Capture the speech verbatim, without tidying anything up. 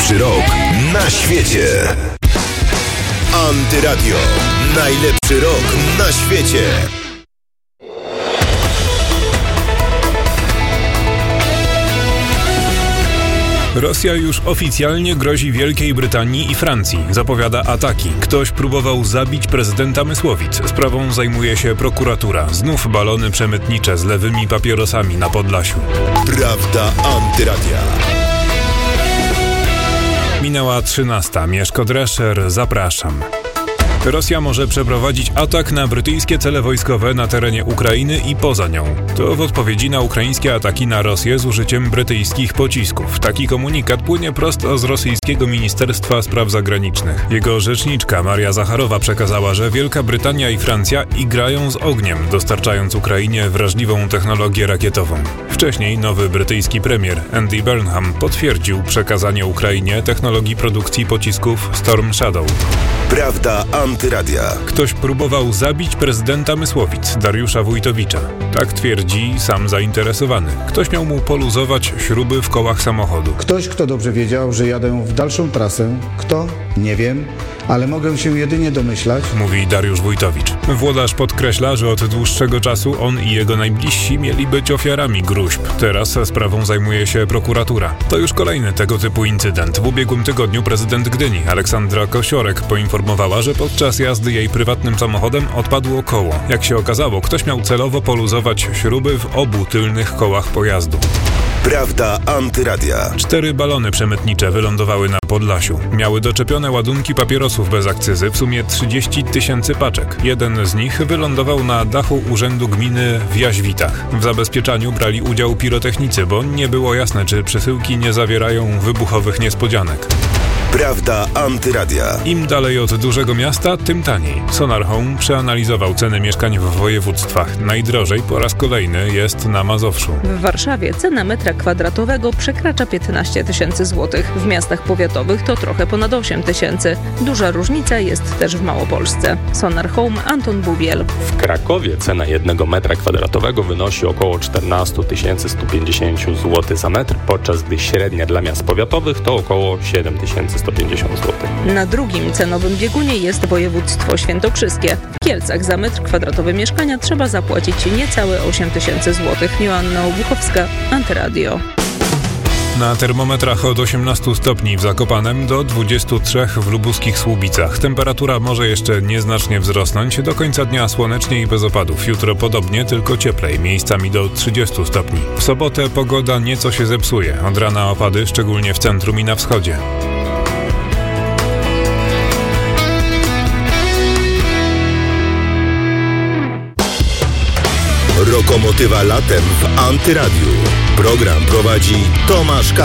Najlepszy rok na świecie. Antyradio. Najlepszy rok na świecie. Rosja już oficjalnie grozi Wielkiej Brytanii i Francji. Zapowiada ataki. Ktoś próbował zabić prezydenta Mysłowic. Sprawą zajmuje się prokuratura. Znów balony przemytnicze z lewymi papierosami na Podlasiu. Prawda Antyradia. Minęła trzynasta. Mieszko Drescher, zapraszam. Rosja może przeprowadzić atak na brytyjskie cele wojskowe na terenie Ukrainy i poza nią. To w odpowiedzi na ukraińskie ataki na Rosję z użyciem brytyjskich pocisków. Taki komunikat płynie prosto z rosyjskiego Ministerstwa Spraw Zagranicznych. Jego rzeczniczka Maria Zacharowa przekazała, że Wielka Brytania i Francja igrają z ogniem, dostarczając Ukrainie wrażliwą technologię rakietową. Wcześniej nowy brytyjski premier Andy Burnham potwierdził przekazanie Ukrainie technologii produkcji pocisków Storm Shadow. Prawda Antyradia. Ktoś próbował zabić prezydenta Mysłowic, Dariusza Wójtowicza. Tak twierdzi sam zainteresowany. Ktoś miał mu poluzować śruby w kołach samochodu. Ktoś, kto dobrze wiedział, że jadę w dalszą trasę. Kto? Nie wiem, ale mogę się jedynie domyślać, mówi Dariusz Wójtowicz. Włodarz podkreśla, że od dłuższego czasu on i jego najbliżsi mieli być ofiarami gróźb. Teraz sprawą zajmuje się prokuratura. To już kolejny tego typu incydent. W ubiegłym tygodniu prezydent Gdyni, Aleksandra Kosiorek, poinformowała, że podczas jazdy jej prywatnym samochodem odpadło koło. Jak się okazało, ktoś miał celowo poluzować śruby w obu tylnych kołach pojazdu. Prawda Antyradia. Cztery balony przemytnicze wylądowały na Podlasiu. Miały doczepione ładunki papierosów bez akcyzy, w sumie trzydzieści tysięcy paczek. Jeden z nich wylądował na dachu Urzędu Gminy w Jaźwitach. W zabezpieczaniu brali udział pirotechnicy, bo nie było jasne, czy przesyłki nie zawierają wybuchowych niespodzianek. Prawda Antyradia. Im dalej od dużego miasta, tym taniej. Sonar Home przeanalizował ceny mieszkań w województwach. Najdrożej po raz kolejny jest na Mazowszu. W Warszawie cena metra kwadratowego przekracza piętnaście tysięcy złotych. W miastach powiatowych to trochę ponad osiem tysięcy. Duża różnica jest też w Małopolsce. Sonar Home, Anton Bubiel. W Krakowie cena jednego metra kwadratowego wynosi około czternaście tysięcy sto pięćdziesiąt złotych za metr, podczas gdy średnia dla miast powiatowych to około siedem tysięcy sto pięćdziesiąt złotych. Na drugim cenowym biegunie jest województwo świętokrzyskie. W Kielcach za metr kwadratowy mieszkania trzeba zapłacić niecałe osiem tysięcy złotych. Joanna Obuchowska, Antyradio. Na termometrach od osiemnastu stopni w Zakopanem do dwudziestu trzech w lubuskich Słubicach. Temperatura może jeszcze nieznacznie wzrosnąć. Do końca dnia słonecznie i bez opadów. Jutro podobnie, tylko cieplej, miejscami do trzydziestu stopni. W sobotę pogoda nieco się zepsuje. Od rana opady, szczególnie w centrum i na wschodzie. Rokomotywa latem w Antyradiu. Program prowadzi Tomasz K.